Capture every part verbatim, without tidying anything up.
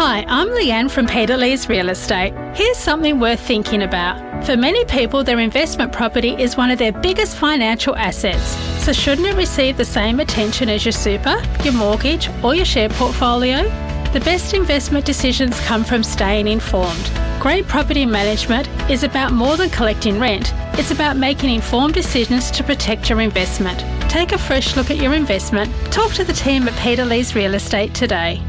Hi, I'm Leanne from Peter Lee's Real Estate. Here's something worth thinking about. For many people, their investment property is one of their biggest financial assets. So shouldn't it receive the same attention as your super, your mortgage or your share portfolio? The best investment decisions come from staying informed. Great property management is about more than collecting rent. It's about making informed decisions to protect your investment. Take a fresh look at your investment. Talk to the team at Peter Lee's Real Estate today.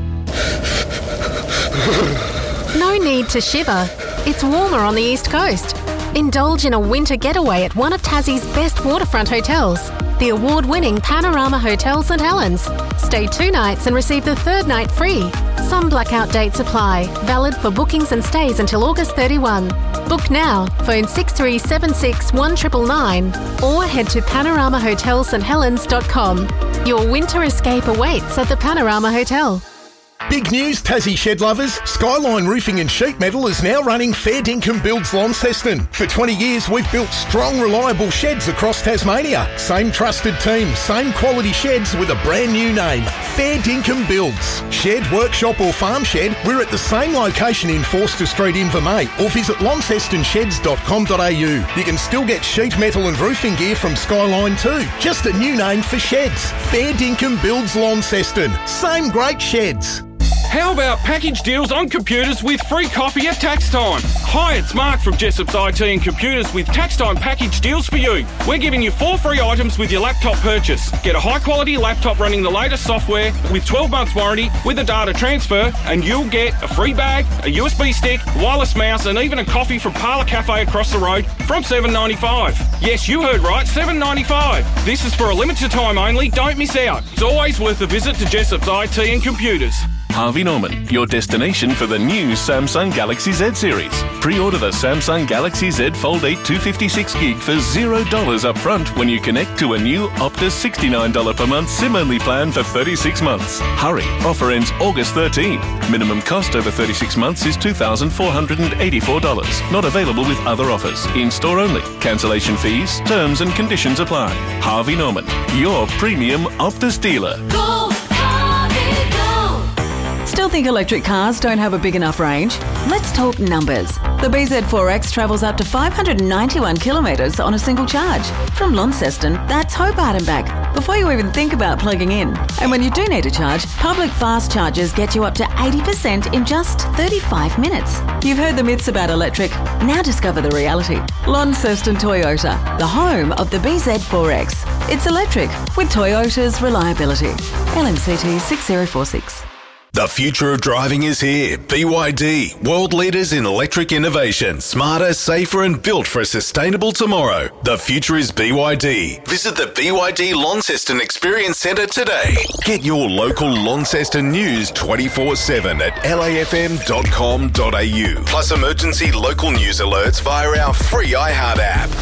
No need to shiver. It's warmer on the East Coast. Indulge in a winter getaway at one of Tassie's best waterfront hotels, the award-winning Panorama Hotel St Helens. Stay two nights and receive the third night free. Some blackout dates apply. Valid for bookings and stays until August thirty-first. Book now. Phone six three seven six one nine nine nine or head to panorama hotel st helens dot com. Your winter escape awaits at the Panorama Hotel. Big news, Tassie shed lovers. Skyline Roofing and Sheet Metal is now running Fair Dinkum Builds Launceston. For twenty years, we've built strong, reliable sheds across Tasmania. Same trusted team, same quality sheds with a brand new name. Fair Dinkum Builds. Shed, workshop or farm shed, we're at the same location in Forster Street, Invermay, or visit launceston sheds dot com dot a u. You can still get sheet metal and roofing gear from Skyline too. Just a new name for sheds. Fair Dinkum Builds Launceston. Same great sheds. How about package deals on computers with free coffee at tax time? Hi, it's Mark from Jessop's I T and Computers with tax time package deals for you. We're giving you four free items with your laptop purchase. Get a high quality laptop running the latest software with twelve months warranty with a data transfer, and you'll get a free bag, a U S B stick, wireless mouse, and even a coffee from Parlour Cafe across the road from seven dollars ninety-five. Yes, you heard right, seven dollars ninety-five. This is for a limited time only. Don't miss out. It's always worth a visit to Jessop's I T and Computers. Harvey Norman, your destination for the new Samsung Galaxy Z series. Pre-order the Samsung Galaxy Z Fold eight two fifty-six gig for zero dollars up front when you connect to a new Optus sixty-nine dollars per month SIM-only plan for thirty-six months. Hurry, offer ends August thirteenth. Minimum cost over thirty-six months is two thousand four hundred eighty-four dollars. Not available with other offers. In-store only. Cancellation fees, terms and conditions apply. Harvey Norman, your premium Optus dealer. Go! Still think electric cars don't have a big enough range? Let's talk numbers. The B Z four X travels up to five hundred ninety-one kilometres on a single charge. From Launceston, that's Hobart and back, before you even think about plugging in. And when you do need to charge, public fast chargers get you up to eighty percent in just thirty-five minutes. You've heard the myths about electric. Now discover the reality. Launceston Toyota, the home of the B Z four X. It's electric with Toyota's reliability. L M C T six zero four six. The future of driving is here. B Y D, world leaders in electric innovation. Smarter, safer and built for a sustainable tomorrow. The future is B Y D. Visit the B Y D Launceston Experience Centre today. Get your local Launceston news twenty-four seven at l a f m dot com dot a u. Plus emergency local news alerts via our free iHeart app.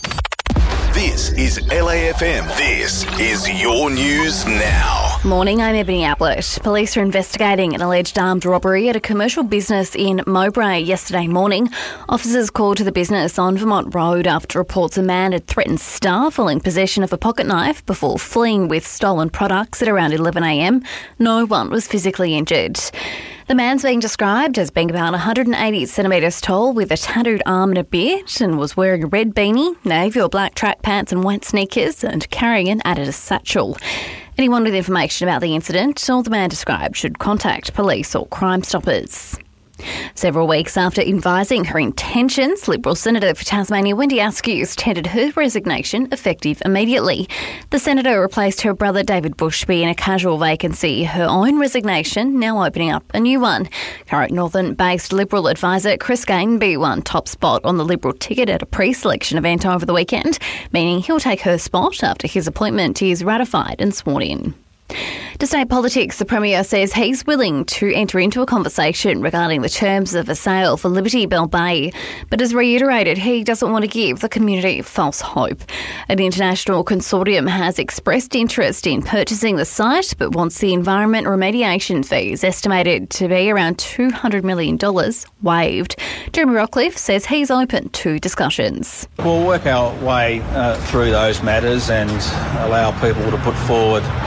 This is L A F M. This is your news now. Morning, I'm Ebony Ablett. Police are investigating an alleged armed robbery at a commercial business in Mowbray yesterday morning. Officers called to the business on Vermont Road after reports a man had threatened staff while in possession of a pocket knife before fleeing with stolen products at around eleven a m. No one was physically injured. The man's being described as being about one hundred eighty centimetres tall with a tattooed arm and a beard, and was wearing a red beanie, navy or black track pants and white sneakers, and carrying an Adidas satchel. Anyone with information about the incident or the man described should contact police or Crime Stoppers. Several weeks after advising her intentions, Liberal Senator for Tasmania Wendy Askew tendered her resignation effective immediately. The Senator replaced her brother David Bushby in a casual vacancy, her own resignation now opening up a new one. Current Northern-based Liberal advisor Chris Gatenby won top spot on the Liberal ticket at a pre-selection event over the weekend, meaning he'll take her spot after his appointment is ratified and sworn in. To stay politics, the Premier says he's willing to enter into a conversation regarding the terms of a sale for Liberty Bell Bay, but has reiterated he doesn't want to give the community false hope. An international consortium has expressed interest in purchasing the site, but wants the environment remediation fees, estimated to be around two hundred million dollars, waived. Jeremy Rockcliffe says he's open to discussions. We'll work our way uh, through those matters and allow people to put forward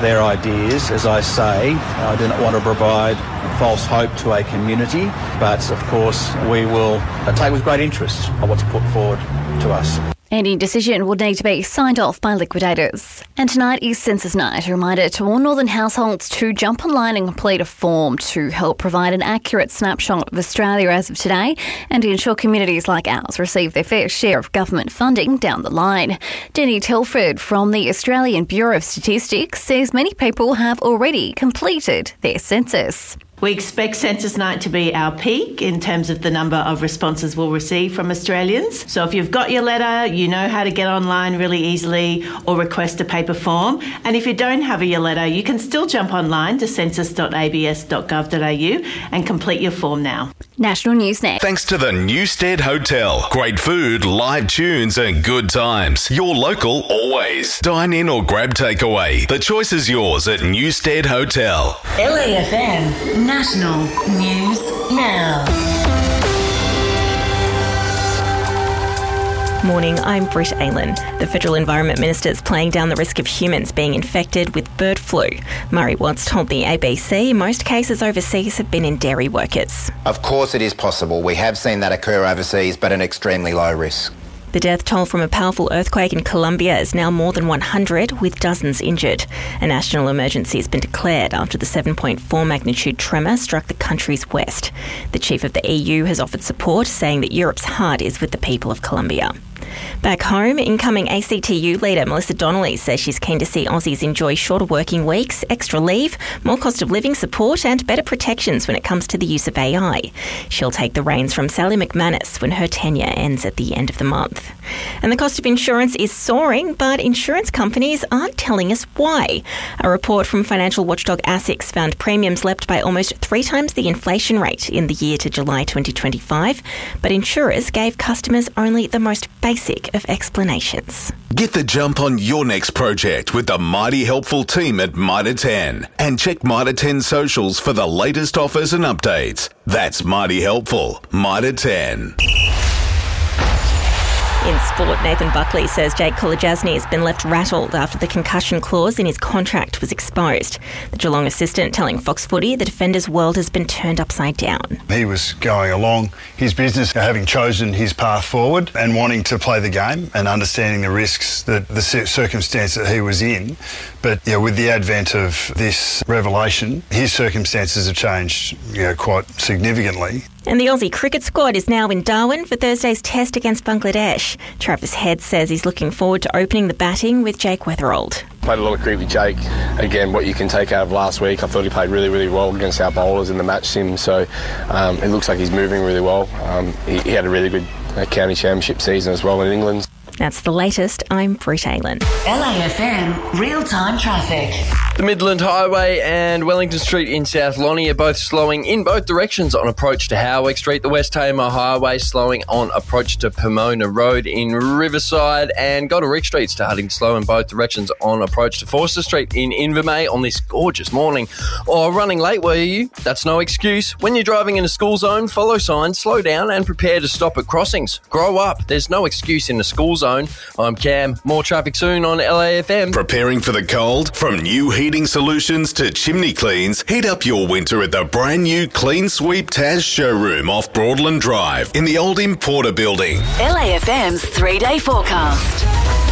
their ideas. As I say, I do not want to provide false hope to a community, but of course we will take with great interest on what's put forward to us. Any decision would need to be signed off by liquidators. And tonight is Census Night, a reminder to all northern households to jump online and complete a form to help provide an accurate snapshot of Australia as of today and ensure communities like ours receive their fair share of government funding down the line. Denny Telford from the Australian Bureau of Statistics says many people have already completed their census. We expect Census Night to be our peak in terms of the number of responses we'll receive from Australians. So if you've got your letter, you know how to get online really easily or request a paper form. And if you don't have your letter, you can still jump online to census dot a b s dot gov dot a u and complete your form now. National News Net. Thanks to the Newstead Hotel. Great food, live tunes and good times. Your local always. Dine in or grab takeaway. The choice is yours at Newstead Hotel. L A F M National News Now. Morning, I'm Britt Aylan. The Federal Environment Minister is playing down the risk of humans being infected with bird flu. Murray Watts told the A B C most cases overseas have been in dairy workers. Of course it is possible. We have seen that occur overseas, but an extremely low risk. The death toll from a powerful earthquake in Colombia is now more than one hundred, with dozens injured. A national emergency has been declared after the seven point four magnitude tremor struck the country's west. The chief of the E U has offered support, saying that Europe's heart is with the people of Colombia. Back home, incoming A C T U leader Melissa Donnelly says she's keen to see Aussies enjoy shorter working weeks, extra leave, more cost of living support and better protections when it comes to the use of A I. She'll take the reins from Sally McManus when her tenure ends at the end of the month. And the cost of insurance is soaring, but insurance companies aren't telling us why. A report from financial watchdog ASICS found premiums leapt by almost three times the inflation rate in the year to July twenty twenty-five, but insurers gave customers only the most basic of explanations. Get the jump on your next project with the mighty helpful team at Mitre ten. And check Mitre ten socials for the latest offers and updates. That's mighty helpful. Mitre ten. In sport, Nathan Buckley says Jake Kolodjasny has been left rattled after the concussion clause in his contract was exposed. The Geelong assistant telling Fox Footy the defender's world has been turned upside down. He was going along his business, having chosen his path forward and wanting to play the game and understanding the risks, that the circumstance that he was in. But yeah, with the advent of this revelation, his circumstances have changed, you know, quite significantly. And the Aussie cricket squad is now in Darwin for Thursday's test against Bangladesh. Travis Head says he's looking forward to opening the batting with Jake Weatherald. Played a lot of cricket with Jake. Again, what you can take out of last week, I thought he played really, really well against our bowlers in the match sim. So um, it looks like he's moving really well. Um, he, he had a really good uh, county championship season as well in England. That's the latest. I'm Britt Aylan. L A F M real-time traffic. The Midland Highway and Wellington Street in South Lonnie are both slowing in both directions on approach to Howick Street. The West Tamar Highway slowing on approach to Pomona Road in Riverside, and Golderick Street starting slow in both directions on approach to Forster Street in Invermay on this gorgeous morning. Or running late, were you? That's no excuse. When you're driving in a school zone, follow signs, slow down and prepare to stop at crossings. Grow up. There's no excuse in the school zone. I'm Cam. More traffic soon on L A F M. Preparing for the cold? From new heating solutions to chimney cleans, heat up your winter at the brand new Clean Sweep Taz showroom off Broadland Drive in the old Importer building. L A F M's three-day forecast.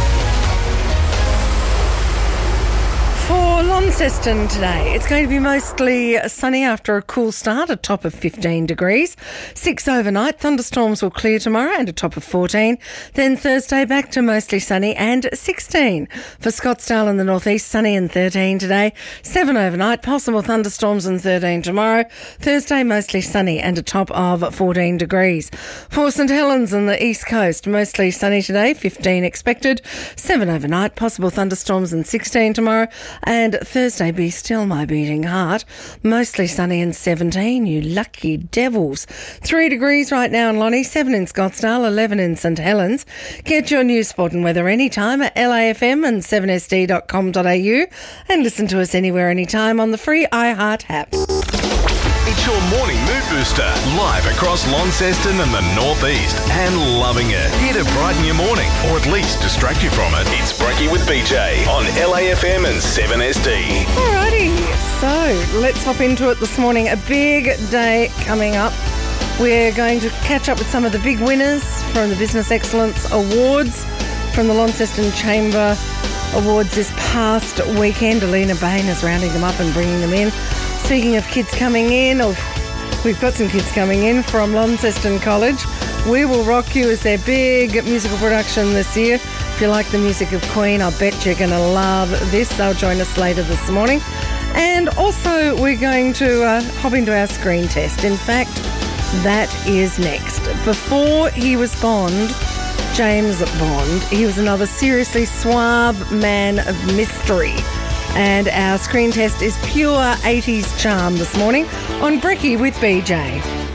For Launceston today, it's going to be mostly sunny after a cool start, a top of fifteen degrees. Six overnight, thunderstorms will clear tomorrow and a top of fourteen. Then Thursday back to mostly sunny and sixteen. For Scottsdale in the northeast, sunny and thirteen today. Seven overnight, possible thunderstorms and thirteen tomorrow. Thursday mostly sunny and a top of fourteen degrees. For St Helens in the east coast, mostly sunny today, fifteen expected. Seven overnight, possible thunderstorms and sixteen tomorrow. And Thursday, be still my beating heart. Mostly sunny and seventeen, you lucky devils. Three degrees right now in Lonnie, seven in Scottsdale, eleven in St Helens. Get your news, sport and weather anytime at L A F M and seven S D dot com dot A U and listen to us anywhere, anytime on the free iHeart app. It's your morning mood booster, live across Launceston and the Northeast, and loving it. Here to brighten your morning, or at least distract you from it. It's Brekkie with B J on L A F M and seven S D. Alrighty, so let's hop into it this morning. A big day coming up. We're going to catch up with some of the big winners from the Business Excellence Awards from the Launceston Chamber Awards this past weekend. Alina Bain is rounding them up and bringing them in. Speaking of kids coming in, or we've got some kids coming in from Launceston College. We Will Rock You is their big musical production this year. If you like the music of Queen, I bet you're going to love this. They'll join us later this morning. And also we're going to uh, hop into our screen test. In fact, that is next. Before he was Bond, James Bond, he was another seriously suave man of mystery. And our screen test is pure eighties charm this morning on Brekkie with B J.